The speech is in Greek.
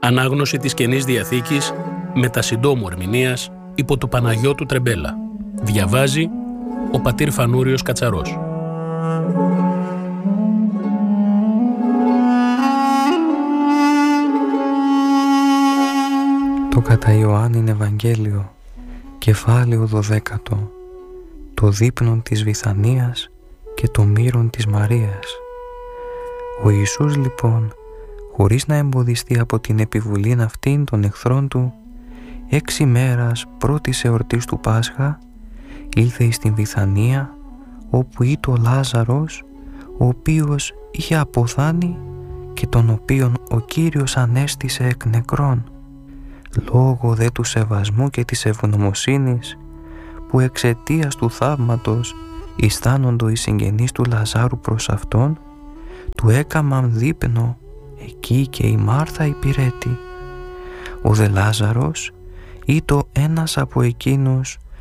Ανάγνωση της Καινής Διαθήκης με τα συντόμου ερμηνείας υπό του Παναγιώτου Τρεμπέλα. Διαβάζει ο πατήρ Φανούριος Κατσαρός. Το κατά Ιωάννην Ευαγγέλιο, κεφάλαιο 12, το δείπνον της Βηθανίας και το μύρον της Μαρίας. Ο Ιησούς λοιπόν, χωρίς να εμποδιστεί από την επιβουλήν αυτήν των εχθρών του, 6 μέρας πρώτης εορτής του Πάσχα, ήλθε εις την Βηθανία, όπου ήτο ο Λάζαρος, ο οποίος είχε αποθάνει και τον οποίον ο Κύριος ανέστησε εκ νεκρών. Λόγω δε του σεβασμού και της ευγνωμοσύνης που εξαιτίας του θαύματος αισθάνοντο οι συγγενείς του Λαζάρου προς αυτόν, του έκαμαν δείπνο εκεί και η Μάρθα υπηρέτη. Ο δε Λάζαρος ήτο ένας από εκείνους